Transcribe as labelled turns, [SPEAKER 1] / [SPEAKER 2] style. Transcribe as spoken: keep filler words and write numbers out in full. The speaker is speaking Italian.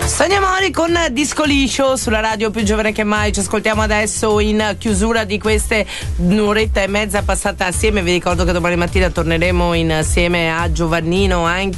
[SPEAKER 1] Sonia Mori con Disco Liscio sulla radio più giovane che mai. Ci ascoltiamo adesso in chiusura di queste un'oretta e mezza passata assieme. Vi ricordo che domani mattina torneremo insieme a Giovannino anche